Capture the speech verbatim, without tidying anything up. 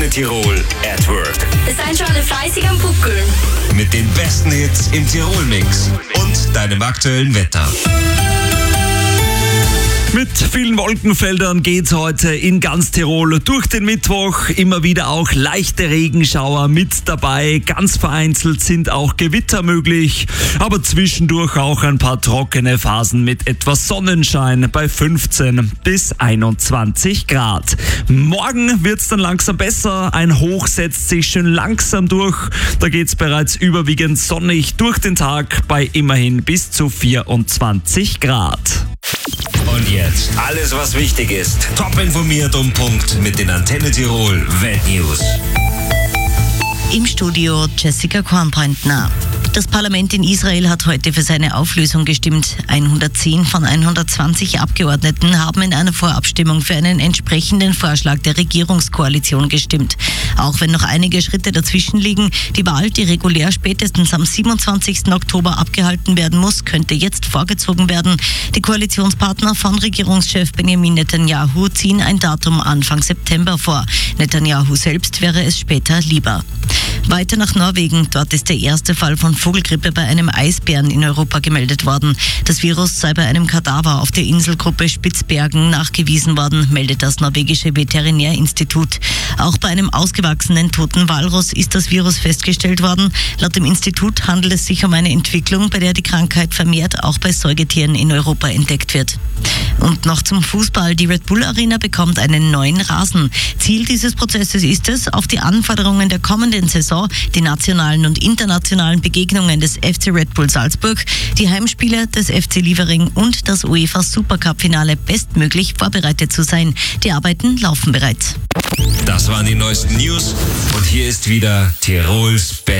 Antenne Tirol at Work. Seid schon alle fleißig am Buckeln. Mit den besten Hits im Tirol-Mix und deinem aktuellen Wetter. Mit vielen Wolkenfeldern geht's heute in ganz Tirol durch den Mittwoch. Immer wieder auch leichte Regenschauer mit dabei. Ganz vereinzelt sind auch Gewitter möglich. Aber zwischendurch auch ein paar trockene Phasen mit etwas Sonnenschein bei fünfzehn bis einundzwanzig Grad. Morgen wird's dann langsam besser. Ein Hoch setzt sich schön langsam durch. Da geht's bereits überwiegend sonnig durch den Tag bei immerhin bis zu vierundzwanzig Grad. Und jetzt alles, was wichtig ist. Top informiert um Punkt mit den Antenne Tirol Weltnews. Im Studio Jessica Kornbrandner. Das Parlament in Israel hat heute für seine Auflösung gestimmt. hundertzehn von hundertzwanzig Abgeordneten haben in einer Vorabstimmung für einen entsprechenden Vorschlag der Regierungskoalition gestimmt. Auch wenn noch einige Schritte dazwischen liegen, die Wahl, die regulär spätestens am siebenundzwanzigsten Oktober abgehalten werden muss, könnte jetzt vorgezogen werden. Die Koalitionspartner von Regierungschef Benjamin Netanyahu ziehen ein Datum Anfang September vor. Netanyahu selbst wäre es später lieber. Weiter nach Norwegen. Dort ist der erste Fall von Vogelgrippe bei einem Eisbären in Europa gemeldet worden. Das Virus sei bei einem Kadaver auf der Inselgruppe Spitzbergen nachgewiesen worden, meldet das norwegische Veterinärinstitut. Auch bei einem ausgewachsenen toten Walross ist das Virus festgestellt worden. Laut dem Institut handelt es sich um eine Entwicklung, bei der die Krankheit vermehrt auch bei Säugetieren in Europa entdeckt wird. Und noch zum Fußball. Die Red Bull Arena bekommt einen neuen Rasen. Ziel dieses Prozesses ist es, auf die Anforderungen der kommenden Saison, die nationalen und internationalen Begegnungen des F C Red Bull Salzburg, die Heimspiele des F C Liefering und das UEFA Supercup-Finale bestmöglich vorbereitet zu sein. Die Arbeiten laufen bereits. Das waren die neuesten News und hier ist wieder Tirols Best.